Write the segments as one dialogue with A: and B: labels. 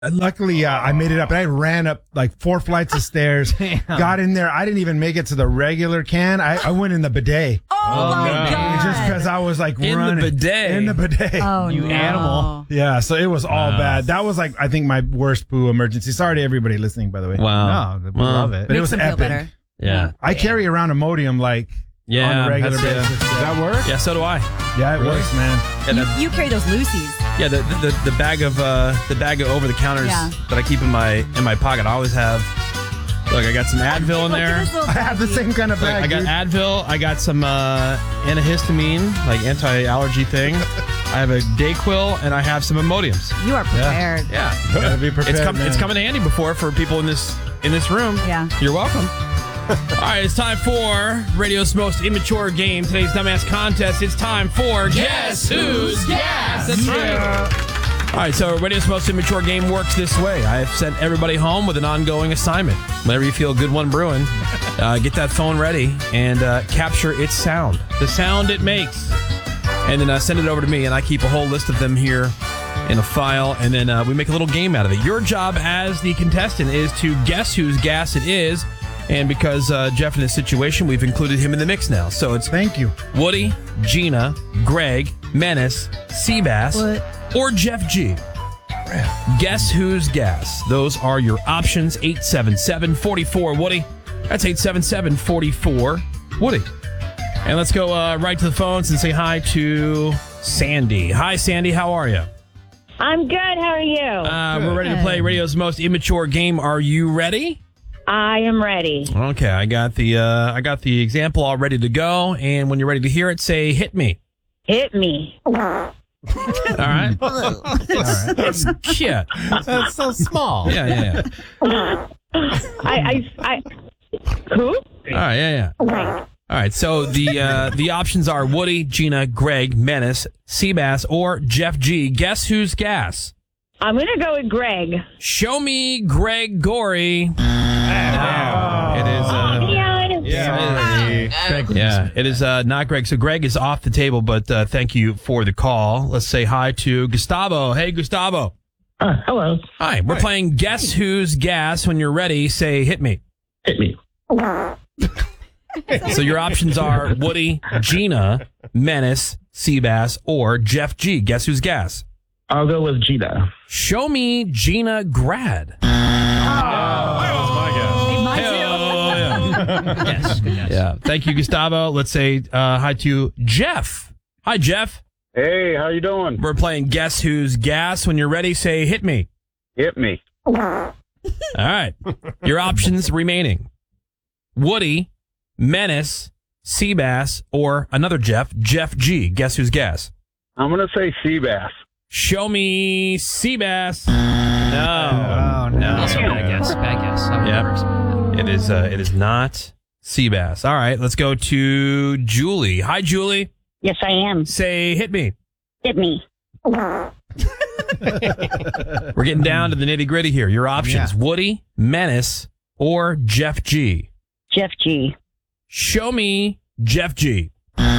A: Luckily, I made it up. I ran up like 4 flights of stairs, got in there. I didn't even make it to the regular can. I went in the bidet.
B: Oh my God.
A: Just because I was like running.
C: the bidet.
A: In the bidet.
B: Oh,
C: You animal.
A: Yeah, so it was all bad. That was like, I think, my worst poo emergency. Sorry to everybody listening, by the way.
C: Wow.
D: No, we love it.
A: But it was
B: Makes them feel
A: epic.
B: better.
C: Yeah.
A: I carry around Imodium like on a regular
C: that's-
A: basis.
D: Does that work?
C: Yeah, so do I.
A: Yeah, it works, man.
C: Yeah,
B: You carry those Lucy's.
C: Yeah, the bag of over the counters
B: Yeah.
C: that I keep in my pocket. I always have. Look, I got some Advil in
B: Look at
C: there.
B: this little
A: I have the
B: baggie.
A: same kind of
C: Look,
A: bag.
C: I got
A: dude.
C: Advil. I got some antihistamine, like anti-allergy thing. I have a Dayquil, and I have some Imodiums.
B: You are prepared.
C: Yeah,
A: Gotta be prepared, man.
C: it's coming handy before for people in this room.
B: Yeah.
C: You're welcome. All right, it's time for Radio's most immature game. Today's dumbass contest. It's time for Guess Who's Gas. That's right. All right, so Radio's most immature game works this way. I have sent everybody home with an ongoing assignment. Whenever you feel a good one brewing, get that phone ready and capture its sound, the sound it makes, and then send it over to me, and I keep a whole list of them here in a file, and then we make a little game out of it. Your job as the contestant is to guess whose gas it is, and because Jeff in this situation, we've included him in the mix now. So it's
A: Thank you.
C: Woody, Gina, Greg, Menace, Seabass, or Jeff G. Guess whose gas? Those are your options. 877-44 Woody. That's 877-44 Woody. And let's go right to the phones and say hi to Sandy. Hi, Sandy. How are you?
E: I'm good. How are you?
C: We're ready to play Radio's most immature game. Are you ready?
E: I am ready.
C: Okay, I got the example all ready to go. And when you're ready to hear it, say "hit me."
E: Hit me.
C: All right. It's cute.
D: That's so small.
C: Yeah.
E: I who?
C: All right, yeah. All right, so the options are Woody, Gina, Greg, Menace, Seabass, or Jeff G. Guess whose gas?
E: I'm going to go with Greg.
C: Show me Greg Gorey. It is not Greg. So Greg is off the table, but thank you for the call. Let's say hi to Gustavo. Hey, Gustavo.
F: Hello.
C: Hi, we're playing Guess Who's Gas. When you're ready, say hit me.
F: Hit me.
C: So your options are Woody, Gina, Menace, Seabass, or Jeff G. Guess who's gas?
F: I'll go with Gina.
C: Show me Gina Grad.
D: Yes.
C: Yeah. Thank you, Gustavo. Let's say hi to Jeff. Hi, Jeff.
G: Hey, how you doing?
C: We're playing Guess Who's Gas. When you're ready, say hit me.
G: Hit me.
C: All right. Your options remaining. Woody, Menace, Seabass, or another Jeff G. Guess who's gas?
G: I'm going to say Seabass.
C: Show me Seabass. No.
D: Also bad guess. Bad guess.
C: Yep. It is not Seabass. All right, let's go to Julie. Hi, Julie.
E: Yes, I am.
C: Say hit me.
E: Hit me.
C: We're getting down to the nitty gritty here. Your options: Woody, Menace, or Jeff G.
E: Jeff G.
C: Show me Jeff G.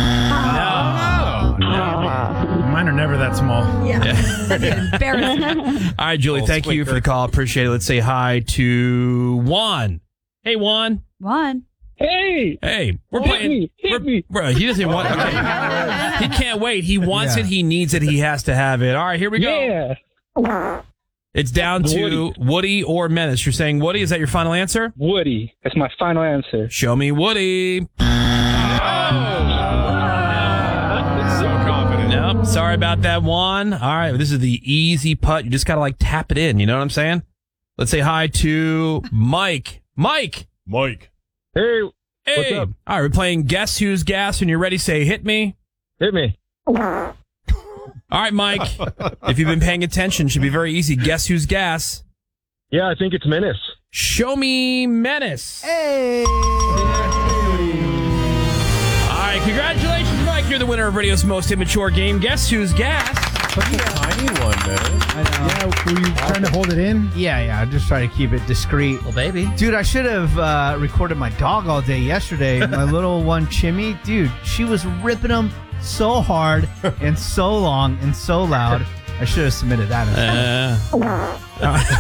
A: Mine are never that small.
B: Embarrassing.
C: All right, Julie, thank you for the call. Appreciate it. Let's say hi to Juan. Hey, Juan.
B: One.
G: Hey,
C: we're playing.
G: Hit me.
C: Bro, he doesn't want. Okay. He can't wait. He wants it. He needs it. He has to have it. All right, here we go.
F: Yeah.
C: It's down to Woody or Menace. You're saying Woody. Is that your final answer?
F: Woody. That's my final answer.
C: Show me Woody. Nope. Sorry about that, Juan. All right, this is the easy putt. You just gotta tap it in. You know what I'm saying? Let's say hi to Mike. Mike.
G: Hey,
C: Hey.
G: up?
C: All right, we're playing Guess Who's Gas. When you're ready, say hit me.
G: hit me.
C: All right, Mike. If you've been paying attention, should be very easy. Guess who's gas?
G: Yeah, I think it's Menace.
C: Show me Menace.
D: Hey.
C: All right, congratulations, Mike. You're the winner of Radio's most immature game. Guess who's gas?
D: Such a tiny one, man. I know.
A: Yeah, were you trying to hold it in?
D: Yeah. I'm just trying to keep it discreet.
C: Well, baby.
D: Dude, I should have recorded my dog all day yesterday. My little one, Chimmy. Dude, she was ripping him so hard and so long and so loud. I should have submitted that.